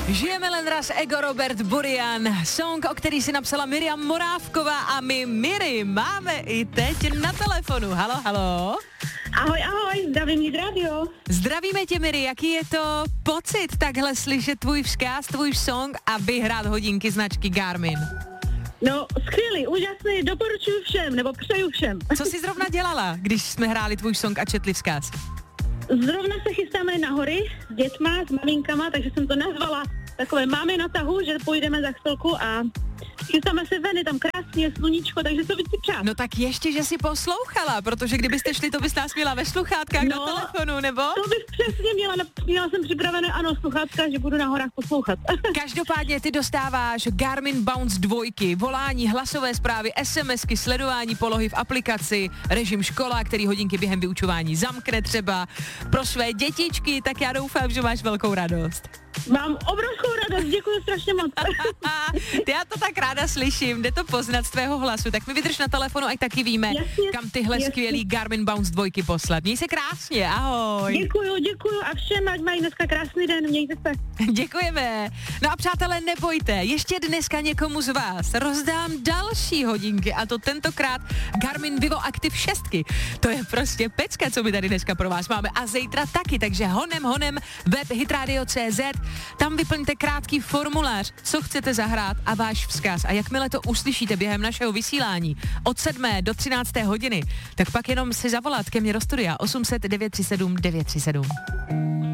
Žijeme len raz, Ego, Robert Burian, song, o který si napsala Miriam Morávková a my Miri máme i teď na telefonu. Halo, halo. Ahoj, zdravím rádio. Zdravíme tě, Miri, jaký je to pocit takhle slyšet tvůj vzkaz, tvůj song a vyhrát hodinky značky Garmin? No, skvělý, úžasný, doporučuji všem, nebo přeju všem. Co jsi zrovna dělala, když jsme hráli tvůj song a četli vzkaz? Zrovna se chystáme na hory s dětma, s maminkama, takže jsem to nazvala takové máme na tahu, že pojedeme za chvilku a chystáme se ven, je tam krásně, sluníčko, takže to bych si přát. No tak ještě, že jsi poslouchala, protože kdybyste šli, to bys nás měla ve sluchátkách na telefonu, nebo? To bych přesně měla jsem připravené, ano, sluchátka, že budu na horách poslouchat. Každopádně ty dostáváš Garmin Bounce 2, volání, hlasové zprávy, SMSky, sledování polohy v aplikaci, režim škola, který hodinky během vyučování zamkne třeba pro své dětičky, tak já doufám, že máš velkou radost. Mám obrovskou radost, děkuji strašně moc. Já to tak ráda slyším, jde to poznat z tvého hlasu, tak mi vydrž na telefonu, ať taky víme, jasně, kam tyhle skvělý Garmin Bounce 2 poslat. Měj se krásně, ahoj. Děkuju a všem, ať mají dneska krásný den, mějte se. Děkujeme. No a přátelé, nebojte, ještě dneska někomu z vás rozdám další hodinky a to tentokrát Garmin Vivo Active 6. To je prostě pecka, co my tady dneska pro vás máme a zítra taky, takže honem web hitradio.cz, tam vyplňte krátký formulář, co chcete zahrát a váš vzkaz. A jakmile to uslyšíte během našeho vysílání od 7. do 13. hodiny, tak pak jenom si zavolat ke mně do studia 800 937 937.